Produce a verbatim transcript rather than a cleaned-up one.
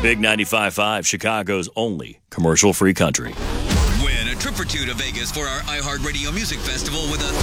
Big ninety-five point five, Chicago's only commercial-free country. Win a trip or two to Vegas for our iHeartRadio Music Festival with a